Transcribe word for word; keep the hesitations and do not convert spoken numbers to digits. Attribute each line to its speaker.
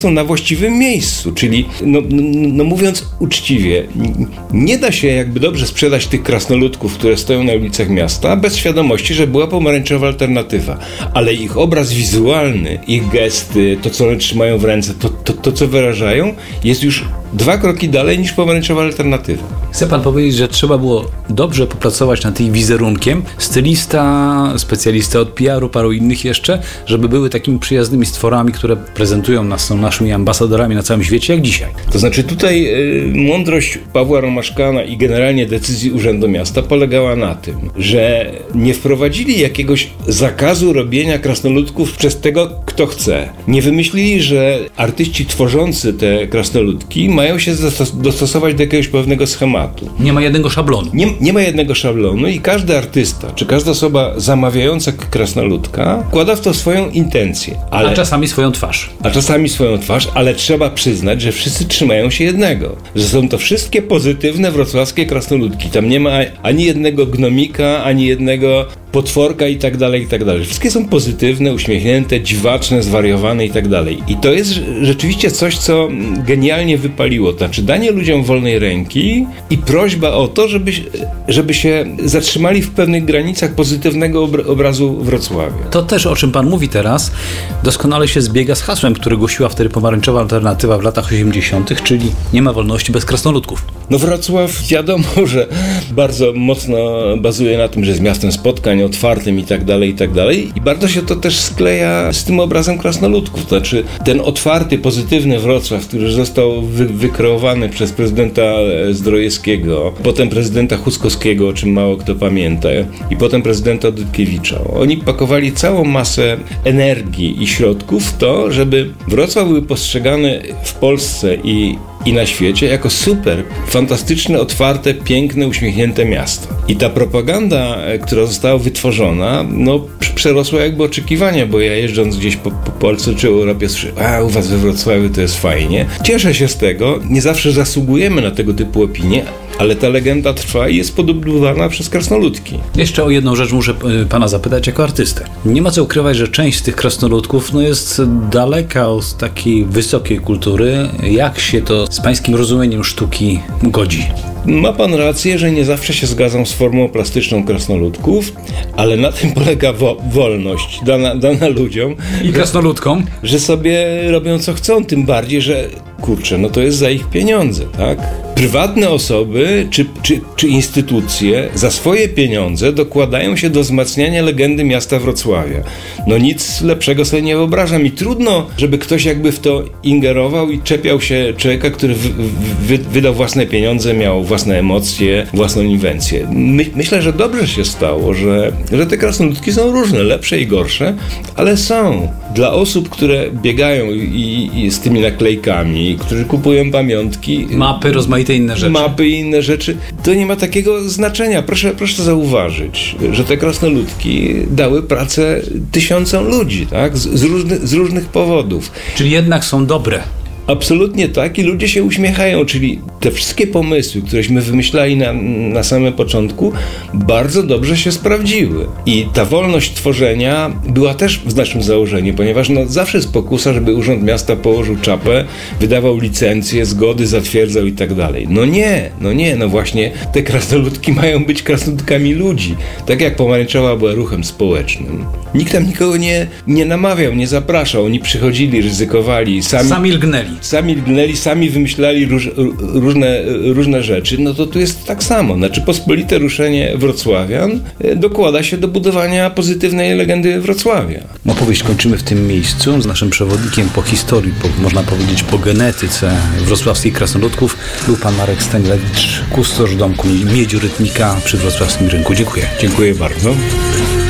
Speaker 1: są na właściwym miejscu, czyli no, no, no mówiąc uczciwie, nie da się jakby dobrze sprzedać tych krasnoludków, które stoją na ulicach miasta, bez świadomości, że była pomarańczowa alternatywa. Ale ich obraz wizualny, ich gesty, to co one trzymają w ręce, to, to, to co wyrażają, jest już dwa kroki dalej niż pomarańczowa alternatywa.
Speaker 2: Chce pan powiedzieć, że trzeba było dobrze popracować nad tym wizerunkiem? Stylista, specjalista od P R u, paru innych jeszcze, żeby były takimi przyjaznymi stworami, które prezentują nas, są naszymi ambasadorami na całym świecie, jak dzisiaj.
Speaker 1: To znaczy tutaj y, mądrość Pawła Romaszkana i generalnie decyzji Urzędu Miasta polegała na tym, że nie wprowadzili jakiegoś zakazu robienia krasnoludków przez tego, kto chce. Nie wymyślili, że artyści tworzący te krasnoludki mają się dostosować do jakiegoś pewnego schematu.
Speaker 2: Nie ma jednego szablonu.
Speaker 1: Nie, nie ma jednego szablonu i każdy artysta, czy każda osoba zamawiająca krasnoludka wkłada w to swoją intencję. Ale,
Speaker 2: a czasami swoją twarz.
Speaker 1: A czasami swoją twarz, ale trzeba przyznać, że wszyscy trzymają się jednego. Że są to wszystkie pozytywne wrocławskie krasnoludki. Tam nie ma ani jednego gnomika, ani jednego potworka i tak dalej, i tak dalej. Wszystkie są pozytywne, uśmiechnięte, dziwaczne, zwariowane i tak dalej. I to jest rzeczywiście coś, co genialnie wypaliło. To znaczy danie ludziom wolnej ręki i prośba o to, żeby, żeby się zatrzymali w pewnych granicach pozytywnego obra- obrazu Wrocławia.
Speaker 2: To też, o czym pan mówi teraz, doskonale się zbiega z hasłem, które głosiła wtedy pomarańczowa alternatywa w latach osiemdziesiątych, czyli nie ma wolności bez krasnoludków.
Speaker 1: No Wrocław, wiadomo, że bardzo mocno bazuje na tym, że jest miastem spotkań, otwartym i tak dalej, i tak dalej. I bardzo się to też skleja z tym obrazem krasnoludków. To znaczy ten otwarty, pozytywny Wrocław, który został wy- wykreowany przez prezydenta Zdrojewskiego, potem prezydenta Huskowskiego, o czym mało kto pamięta, i potem prezydenta Dudkiewicza. Oni pakowali całą masę energii i środków w to, żeby Wrocław był postrzegany w Polsce i i na świecie jako super, fantastyczne, otwarte, piękne, uśmiechnięte miasto. I ta propaganda, która została wytworzona, no przerosła jakby oczekiwania, bo ja jeżdżąc gdzieś po, po Polsce czy Europie słyszę, a u was we Wrocławiu to jest fajnie. Cieszę się z tego, nie zawsze zasługujemy na tego typu opinie, ale ta legenda trwa i jest podobnowana przez krasnoludki.
Speaker 2: Jeszcze o jedną rzecz muszę pana zapytać jako artystę. Nie ma co ukrywać, że część z tych krasnoludków no jest daleka od takiej wysokiej kultury. Jak się to z pańskim rozumieniem sztuki godzi?
Speaker 1: Ma pan rację, że nie zawsze się zgadzam z formą plastyczną krasnoludków, ale na tym polega wo- wolność dana, dana ludziom.
Speaker 2: I krasnoludkom.
Speaker 1: Że sobie robią co chcą, tym bardziej, że kurczę, no to jest za ich pieniądze, tak? Prywatne osoby czy, czy, czy instytucje za swoje pieniądze dokładają się do wzmacniania legendy miasta Wrocławia. No nic lepszego sobie nie wyobrażam i trudno, żeby ktoś jakby w to ingerował i czepiał się człowieka, który wy, wy, wydał własne pieniądze, miał własne emocje, własną inwencję. My, myślę, że dobrze się stało, że, że te krasnoludki są różne, lepsze i gorsze, ale są. Dla osób, które biegają i, i z tymi naklejkami, którzy kupują pamiątki,
Speaker 2: mapy, rozmaite inne rzeczy.
Speaker 1: Mapy i inne rzeczy, to nie ma takiego znaczenia. Proszę, proszę zauważyć, że te krasnoludki dały pracę tysiącom ludzi, tak? Z, z, różny, z różnych powodów.
Speaker 2: Czyli jednak są dobre.
Speaker 1: Absolutnie tak i ludzie się uśmiechają, czyli te wszystkie pomysły, któreśmy wymyślali na, na samym początku, bardzo dobrze się sprawdziły. I ta wolność tworzenia była też w naszym założeniu, ponieważ no, zawsze jest pokusa, żeby Urząd Miasta położył czapę, wydawał licencje, zgody, zatwierdzał i tak dalej. No nie, no nie, no właśnie te krasnoludki mają być krasnoludkami ludzi. Tak jak pomarańczowa była ruchem społecznym. Nikt tam nikogo nie, nie namawiał, nie zapraszał. Oni przychodzili, ryzykowali, sami...
Speaker 2: Sami lgnęli.
Speaker 1: Sami lgnęli, sami wymyślali róż, różne, różne rzeczy, no to tu jest tak samo. Znaczy pospolite ruszenie wrocławian dokłada się do budowania pozytywnej legendy Wrocławia.
Speaker 2: Opowieść kończymy w tym miejscu z naszym przewodnikiem po historii, po, można powiedzieć po genetyce wrocławskich krasnoludków. Był pan Marek Stańlewicz, kustosz domku Miedziu Rytmika przy wrocławskim rynku. Dziękuję.
Speaker 1: Dziękuję bardzo.